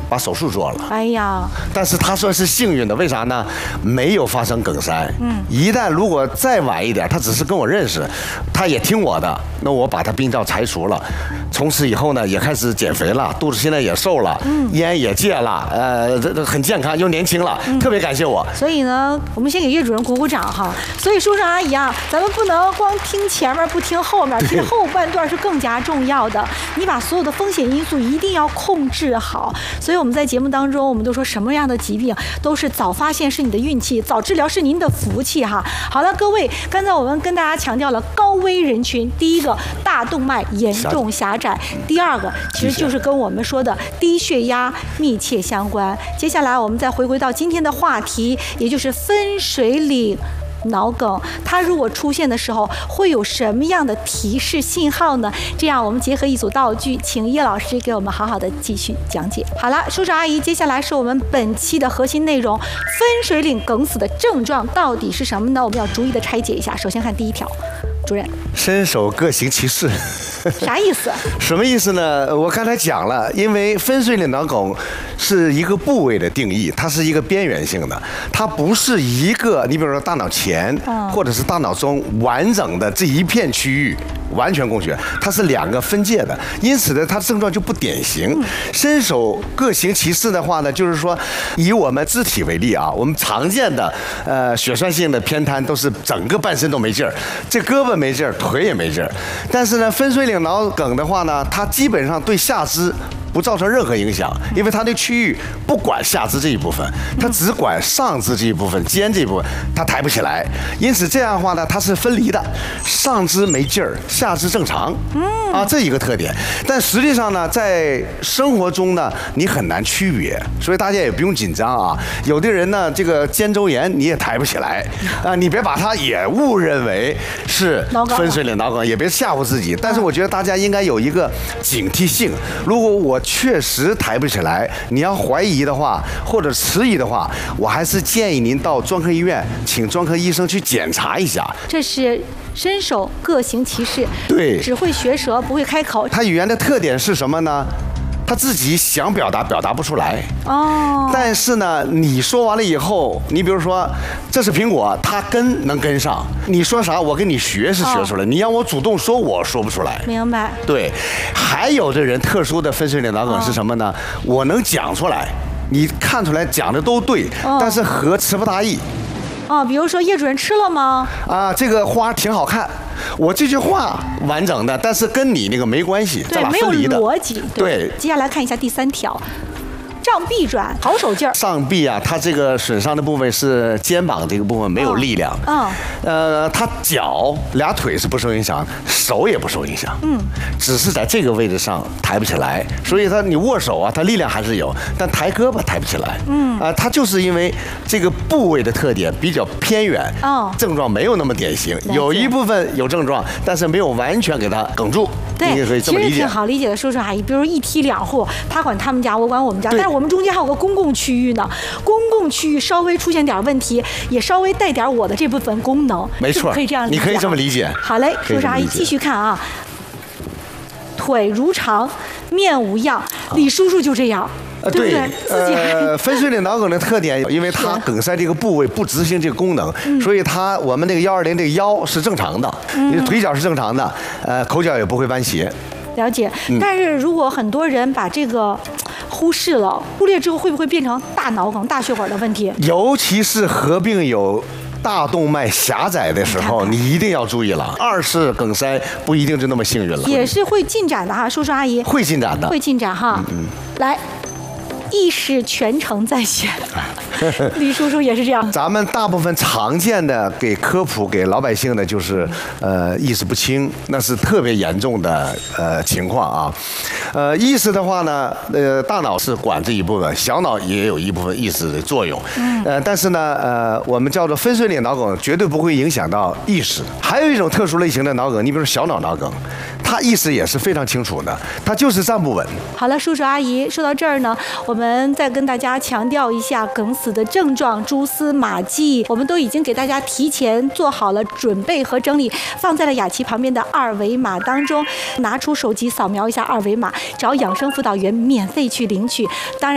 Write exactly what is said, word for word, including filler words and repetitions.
把手术做了。 哎呀， 但是他算是幸运的，为啥呢？没有发生梗塞。嗯，一旦如果再晚一点，他只是跟我认识，他也听我的，那我把他病灶拆除了，从此以后呢，也开始减肥了，肚子现在也瘦了，嗯，烟也戒了，呃，这这很健康又年轻了，嗯、特别感谢我。 所以呢，我们先给岳主任鼓鼓掌哈。所以叔叔阿姨啊，咱们不能光听前面不听后面，其实后半段是更加重要的。你把所有的风险因素一定要控制好。所以我们在节目当中，我们都说什么样的疾病都是早发现是你的运气，早治疗是您的福气哈。好了，各位，刚才我们跟大家强调了高危人群，第一个大动脉严重狭窄，第二个其实就是跟我们说的低血压密切相关。接下来我们再回归到今天的话题，也就是分水岭脑梗，它如果出现的时候会有什么样的提示信号呢？这样我们结合一组道具，请叶老师给我们好好的继续讲解。好了，叔叔阿姨，接下来是我们本期的核心内容，分水岭梗死的症状到底是什么呢？我们要逐一的拆解一下。首先看第一条，主任， 伸手各行其事。 啥意思？ 什么意思呢？我刚才讲了，因为分水岭脑梗是一个部位的定义，它是一个边缘性的，它不是一个，你比如说大脑前或者是大脑中完整的这一片区域完全供血，它是两个分界的，因此呢，它症状就不典型。伸手各行其事的话呢，就是说，以我们肢体为例啊，我们常见的呃血栓性的偏瘫都是整个半身都没劲儿，这胳膊没劲儿，腿也没劲儿，但是呢，分水岭脑梗的话呢，它基本上对下肢不造成任何影响，因为它的区域不管下肢这一部分，它只管上肢这一部分、肩这一部分，它抬不起来。因此这样的话呢，它是分离的，上肢没劲儿，下肢正常。啊，这一个特点。但实际上呢，在生活中呢，你很难区别，所以大家也不用紧张啊。有的人呢，这个肩周炎你也抬不起来啊，你别把它也误认为是分水岭脑梗，也别吓唬自己。但是我觉得大家应该有一个警惕性，如果我确实抬不起来，你要怀疑的话或者迟疑的话，我还是建议您到专科医院，请专科医生去检查一下。 这是伸手各行其事， 对， 只会学舌不会开口。 他语言的特点是什么呢？他自己想表达表达不出来哦，但是呢，你说完了以后，你比如说这是苹果，他跟能跟上，你说啥我跟你学是学出来，哦、你让我主动说我说不出来。 明白。 对，还有的人特殊的分水岭脑梗是什么呢？哦、我能讲出来，你看出来讲的都对，哦、但是和词不达意。 哦，比如说叶主任吃了吗？ 啊，这个花挺好看。我这句话完整的，但是跟你那个没关系， 对，没有逻辑。 对， 接下来看一下第三条。上臂转好手劲儿， 上臂啊，它这个损伤的部分是肩膀这个部分没有力量。嗯、哦，呃，它脚俩腿是不受影响，手也不受影响。嗯，只是在这个位置上抬不起来，所以它你握手啊，它力量还是有，但抬胳膊抬不起来。嗯，啊、呃，它就是因为这个部位的特点比较偏远，哦，症状没有那么典型，有一部分有症状，但是没有完全给它梗住。 对， 你可以这么理解。 其实挺好理解的，叔叔阿姨，比如一梯两户，他管他们家，我管我们家，但是我们中间还有个公共区域呢。公共区域稍微出现点问题，也稍微带点我的这部分功能， 没错， 可以这样理解。 你可以这么理解。 好嘞，叔叔阿姨继续看啊。腿如常，面无恙，李叔叔就这样。 呃， 对， 呃，分水岭脑梗的特点，因为它梗塞这个部位不执行这个功能，嗯、所以它我们那个幺二零这个腰是正常的，你的腿脚是正常的，呃，口角也不会弯斜。 了解，但是如果很多人把这个忽视了，忽略之后会不会变成大脑梗、大血管的问题？ 尤其是合并有大动脉狭窄的时候，你一定要注意了。二次梗塞不一定就那么幸运了， 也是会进展的哈，叔叔阿姨。 会进展的， 会进展哈。嗯嗯，来。意识全程在线，李叔叔也是这样。 咱们大部分常见的给科普给老百姓的就是呃意识不清，那是特别严重的呃情况啊。呃，意识的话呢，呃，大脑是管这一部分，小脑也有一部分意识的作用。嗯。呃，但是呢，呃，我们叫做分水岭脑梗，绝对不会影响到意识。还有一种特殊类型的脑梗，你比如说小脑脑梗，它意识也是非常清楚的，它就是站不稳。 好了，叔叔阿姨，说到这儿呢，我们。我们再跟大家强调一下梗死的症状、蛛丝马迹，我们都已经给大家提前做好了准备和整理，放在了雅琪旁边的二维码当中。拿出手机扫描一下二维码，找养生辅导员免费去领取。当然。